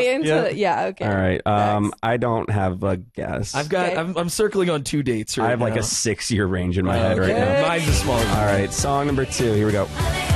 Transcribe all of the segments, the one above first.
way into okay. All right. I don't have a guess. I'm circling on 2 dates right I have like now. a 6-year range in my head right now. Mine's a small one. All right, song number 2. Here we go.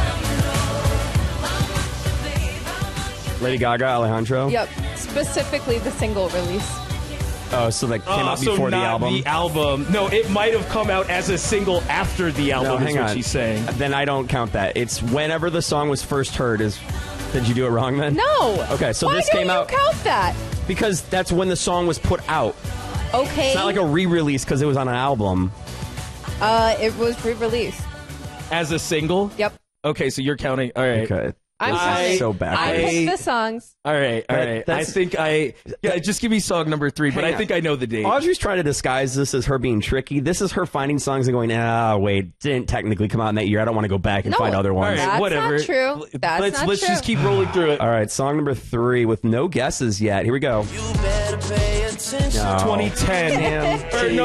Lady Gaga, Alejandro. Yep. Specifically the single release. Oh, so that came out before the album? The album. No, it might have come out as a single after the album, hang is what on. she's saying. Then I don't count that. It's whenever the song was first heard. Did you do it wrong then? No. Okay, so Why this don't came you out count that? because that's when the song was put out. Okay. It's not like a re-release because it was on an album. It was re-released. As a single? Yep. Okay, so you're counting. All right. I'm This counting. is so I backwards. picked the songs. All right. I think just give me song number 3, but I think I know the date. Audrey's trying to disguise this as her being tricky. This is her finding songs and going, wait, didn't technically come out in that year. I don't want to go back and find other ones. All right, That's whatever. not true. That's Let's just keep rolling through it. All right, song number 3 with no guesses yet. Here we go. You better pay attention. No. 2010. No.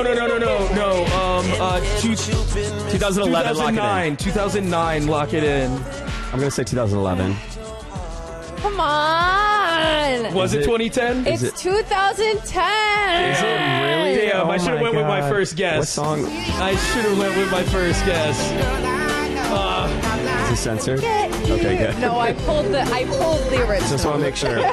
2011, lock it in. 2009, lock it in. I'm going to say 2011. Come on. Was it 2010? It's 2010. Is it really? Damn, I should have went with my first guess. What song? I should have went with my first guess. Is it censored? Okay, good. No, I pulled the original. Just want to make sure.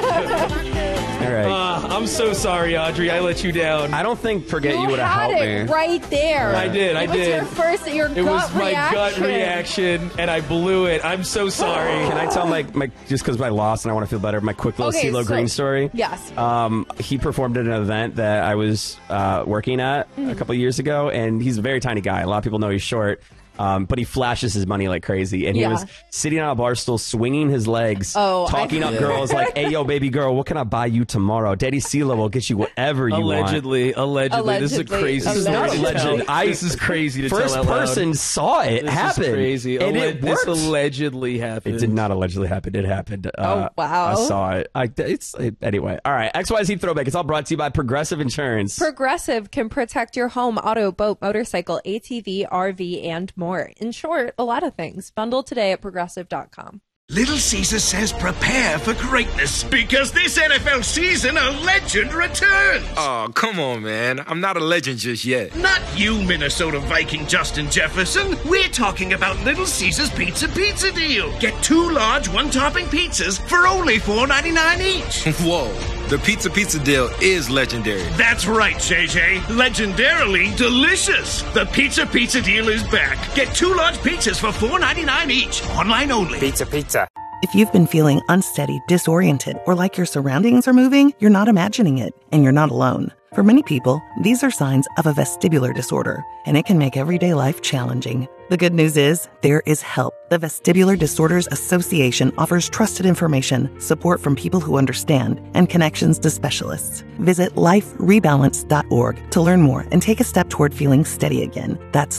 All right. I'm so sorry, Audrey. I let you down. I don't think Forget You would have had helped it me. right there. I did. It was your It was my gut gut reaction, and I blew it. I'm so sorry. Can I tell my just because I lost and I want to feel better, my quick little CeeLo Green story? Yes. He performed at an event that I was working at a couple of years ago, and he's a very tiny guy. A lot of people know he's short. But he flashes his money like crazy. And he was sitting on a bar stool, swinging his legs, talking up girls like, hey, yo, baby girl, what can I buy you tomorrow? Daddy CeeLo will get you whatever you want. Allegedly. This is a crazy This is not story to alleged. tell. This is crazy to tell out loud. First person saw it happen. This is crazy. And it worked. This allegedly happened. It did not allegedly happen. It happened. Oh, wow. I saw it. Anyway. All right. XYZ Throwback. It's all brought to you by Progressive Insurance. Progressive can protect your home, auto, boat, motorcycle, ATV, RV, and more. In short, a lot of things. Bundle today at Progressive.com. Little Caesar says prepare for greatness because this NFL season a legend returns. Oh, come on, man. I'm not a legend just yet. Not you, Minnesota Viking Justin Jefferson. We're talking about Little Caesar's Pizza deal. Get 2 large one-topping pizzas for only $4.99 each. Whoa, the pizza deal is legendary. That's right, JJ. Legendarily delicious. The pizza deal is back. Get 2 large pizzas for $4.99 each. Online only. Pizza. If you've been feeling unsteady, disoriented, or like your surroundings are moving, you're not imagining it, and you're not alone. For many people, these are signs of a vestibular disorder, and it can make everyday life challenging. The good news is, there is help. The Vestibular Disorders Association offers trusted information, support from people who understand, and connections to specialists. Visit liferebalance.org to learn more and take a step toward feeling steady again. That's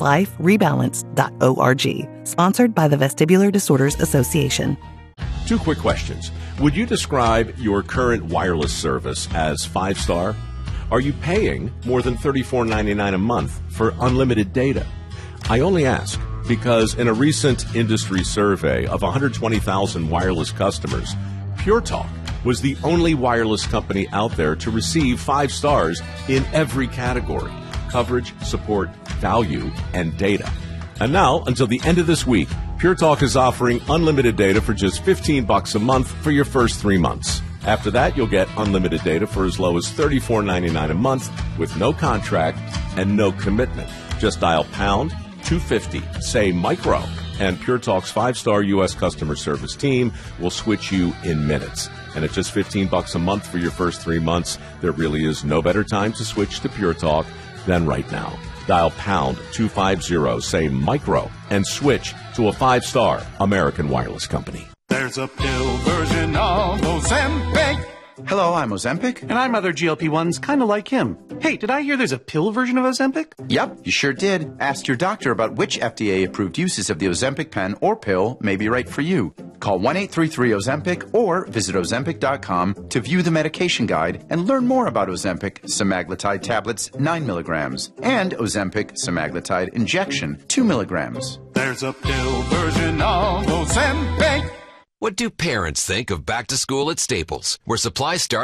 liferebalance.org. Sponsored by the Vestibular Disorders Association. 2 quick questions. Would you describe your current wireless service as 5-star? Are you paying more than $34.99 a month for unlimited data? I only ask because in a recent industry survey of 120,000 wireless customers, Pure Talk was the only wireless company out there to receive 5 stars in every category: coverage, support, value, and data. And now, until the end of this week, Pure Talk is offering unlimited data for just $15 a month for your first 3 months. After that, you'll get unlimited data for as low as $34.99 a month with no contract and no commitment. Just dial pound 250, say micro, and Pure Talk's 5-star U.S. customer service team will switch you in minutes. And at just $15 a month for your first 3 months, there really is no better time to switch to Pure Talk than right now. Dial pound 250, say micro, and switch to a 5-star American wireless company. There's a pill version of Ozempic. Hello, I'm Ozempic. And I'm other GLP-1s kind of like him. Hey, did I hear there's a pill version of Ozempic? Yep, you sure did. Ask your doctor about which FDA-approved uses of the Ozempic pen or pill may be right for you. Call 1-833-OZEMPIC or visit Ozempic.com to view the medication guide and learn more about Ozempic semaglutide tablets 9 milligrams and Ozempic semaglutide injection 2 milligrams. There's a pill version of Ozempic. What do parents think of back to school at Staples, where supplies start